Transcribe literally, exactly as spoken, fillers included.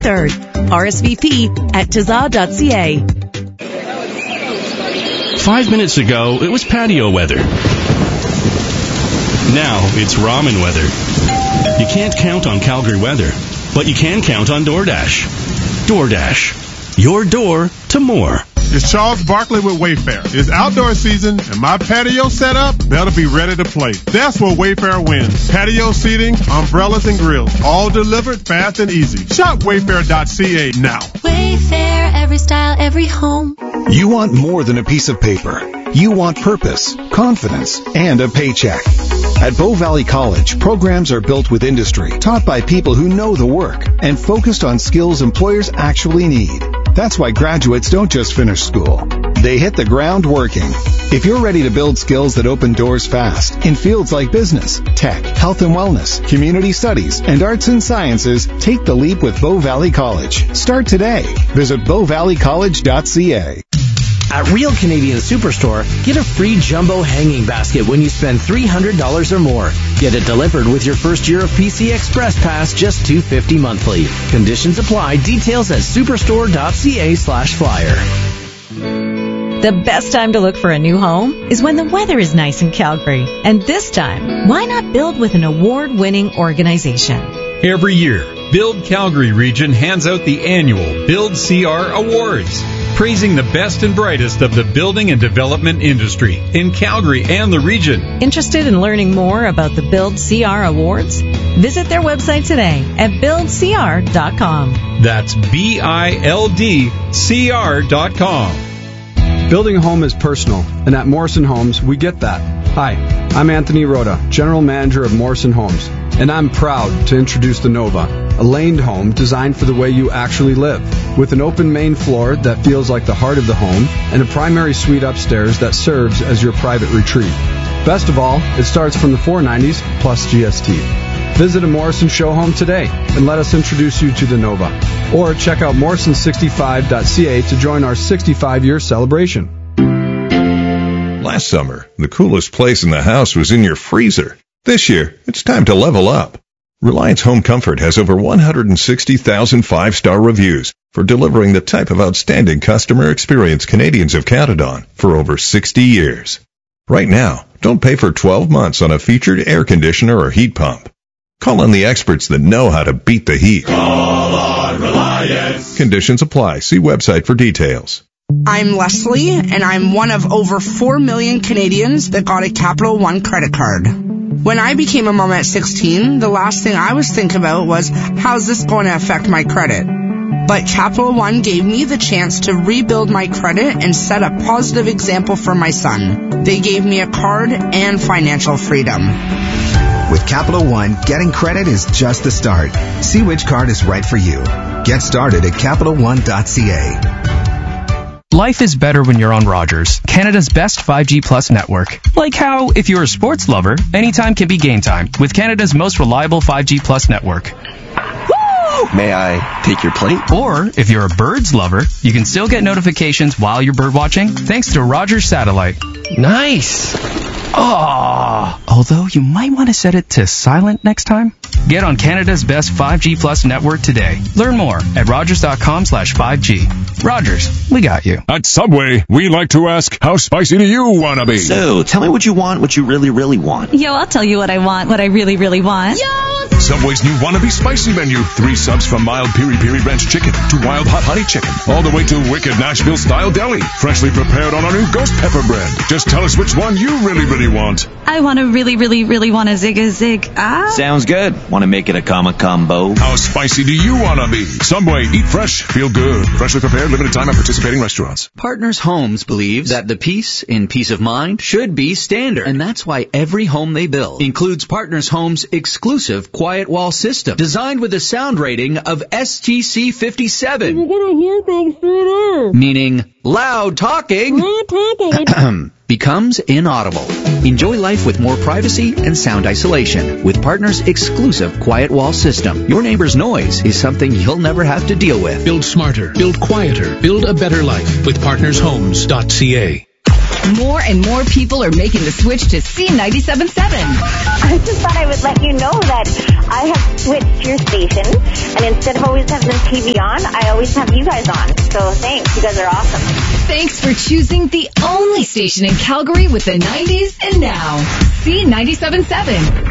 twenty-third. R S V P at tazza dot c a. Five minutes ago, it was patio weather. Now it's ramen weather. You can't count on Calgary weather, but you can count on DoorDash. DoorDash. Your door to more. It's Charles Barkley with Wayfair. It's outdoor season, and my patio set up better be ready to play. That's where Wayfair wins. Patio seating, umbrellas, and grills, all delivered fast and easy. Shop wayfair dot c a now. Wayfair, every style, every home. You want more than a piece of paper. You want purpose, confidence, and a paycheck. At Bow Valley College, programs are built with industry, taught by people who know the work, and focused on skills employers actually need. That's why graduates don't just finish school. They hit the ground working. If you're ready to build skills that open doors fast in fields like business, tech, health and wellness, community studies, and arts and sciences, take the leap with Bow Valley College. Start today. Visit bow valley college dot c a. At Real Canadian Superstore, get a free jumbo hanging basket when you spend three hundred dollars or more. Get it delivered with your first year of P C Express Pass, just two hundred fifty dollars monthly. Conditions apply. Details at superstore dot c a slash flyer. The best time to look for a new home is when the weather is nice in Calgary. And this time, why not build with an award-winning organization? Every year, Build Calgary Region hands out the annual Build C R Awards, praising the best and brightest of the building and development industry in Calgary and the region. Interested in learning more about the Build C R Awards? Visit their website today at build c r dot com. That's B I L D C R dot com. Building a home is personal, and at Morrison Homes, we get that. Hi, I'm Anthony Rhoda, General Manager of Morrison Homes, and I'm proud to introduce the Nova, a laned home designed for the way you actually live, with an open main floor that feels like the heart of the home, and a primary suite upstairs that serves as your private retreat. Best of all, it starts from the four hundred ninety dollars plus G S T. Visit a Morrison show home today and let us introduce you to the Nova. Or check out morrison sixty-five dot c a to join our sixty-five year celebration. Last summer, the coolest place in the house was in your freezer. This year, it's time to level up. Reliance Home Comfort has over one hundred sixty thousand five-star reviews for delivering the type of outstanding customer experience Canadians have counted on for over sixty years. Right now, don't pay for twelve months on a featured air conditioner or heat pump. Call on the experts that know how to beat the heat. Call on Reliance. Conditions apply. See website for details. I'm Leslie, and I'm one of over four million Canadians that got a Capital One credit card. When I became a mom at sixteen, the last thing I was thinking about was, how's this going to affect my credit? But Capital One gave me the chance to rebuild my credit and set a positive example for my son. They gave me a card and financial freedom. With Capital One, getting credit is just the start. See which card is right for you. Get started at capital one dot c a. Life is better when you're on Rogers, Canada's best five G Plus network. Like how, if you're a sports lover, anytime can be game time with Canada's most reliable five G Plus network. May I take your plate? Or, if you're a birds lover, you can still get notifications while you're bird watching thanks to Rogers Satellite. Nice! Oh, although you might want to set it to silent next time. Get on Canada's best five G Plus network today. Learn more at rogers.com slash 5G. Rogers, we got you. At Subway, we like to ask, how spicy do you want to be? So, tell me what you want, what you really, really want. Yo, I'll tell you what I want, what I really, really want. Yo! Subway's new Wannabe Spicy menu. Three subs from mild piri-piri ranch chicken to wild hot honey chicken. All the way to wicked Nashville-style deli. Freshly prepared on our new ghost pepper bread. Just tell us which one you really, really want. I want to really, really, really want a zig a zig. Ah. Sounds good. Want to make it a comma combo? How spicy do you want to be? Subway, eat fresh, feel good. Freshly prepared, limited time at participating restaurants. Partners Homes believes that the peace in peace of mind should be standard. And that's why every home they build includes Partners Homes' exclusive quiet wall system, designed with a sound rating of S T C fifty-seven. You're gonna hear things through there. Meaning loud talking. Loud talking. becomes inaudible. Enjoy life with more privacy and sound isolation with Partners' exclusive quiet wall system. Your neighbor's noise is something you'll never have to deal with. Build smarter, build quieter, build a better life with partners homes dot c a. More and more people are making the switch to C ninety-seven point seven. I just thought I would let you know that I have switched your station, and instead of always having the T V on, I always have you guys on. So thanks. You guys are awesome. Thanks for choosing the only station in Calgary with the nineties and now. C ninety-seven point seven.